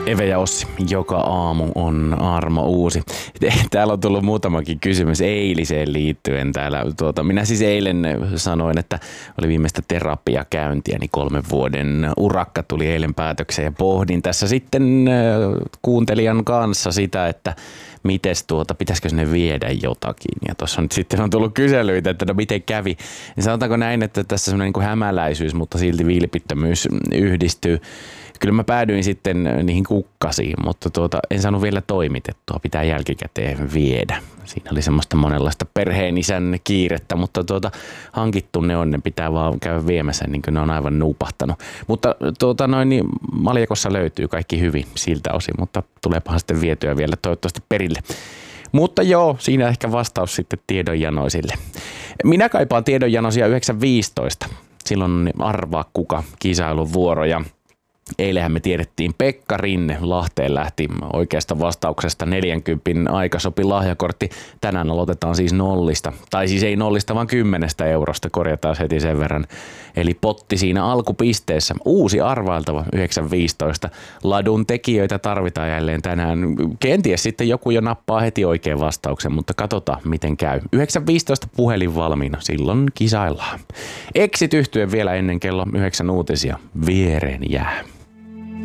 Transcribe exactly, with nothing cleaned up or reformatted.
Eve ja Ossi, joka aamu on Armo Uusi. Täällä on tullut muutamakin kysymys eiliseen liittyen. Täällä, tuota, minä siis eilen sanoin, että oli viimeistä terapiakäyntiä, niin kolmen vuoden urakka tuli eilen päätökseen ja pohdin tässä sitten kuuntelijan kanssa sitä, että mites tuota, pitäisikö sinne viedä jotakin. Ja tuossa nyt sitten on tullut kyselyitä, että no miten kävi. Niin sanotaanko näin, että tässä semmoinen niin kuin hämäläisyys, mutta silti vilpittömyys yhdistyy. Kyllä mä päädyin sitten niihin kukkasiin, mutta tuota, en saanut vielä toimitettua, pitää jälkikäteen viedä. Siinä oli semmoista monenlaista perheenisän kiirettä, mutta tuota, hankittu ne on, ne pitää vaan käydä viemässä, niin kuin ne on aivan nuupahtanut. Mutta tuota, noin, niin Maljakossa löytyy kaikki hyvin siltä osin, mutta tuleepahan sitten vietyä vielä toivottavasti perille. Mutta joo, siinä ehkä vastaus sitten tiedonjanoisille. Minä kaipaan tiedonjanoisia yhdeksän viisitoista. Silloin arvaa kuka kisailun vuoro ja eilähän me tiedettiin Pekka Rinne Lahteen lähti oikeasta vastauksesta neljänkympin aikasopi lahjakortti. Tänään aloitetaan siis nollista, tai siis ei nollista vaan kymmenestä eurosta, korjataan heti sen verran. Eli potti siinä alkupisteessä, uusi arvailtava yhdeksän viisitoista. Ladun tekijöitä tarvitaan jälleen tänään. Kenties sitten joku jo nappaa heti oikean vastauksen, mutta katsotaan miten käy. yhdeksän viisitoista puhelin valmiina, silloin kisaillaan. Exit yhtyen vielä ennen kello yhdeksän uutisia. Viereen jää.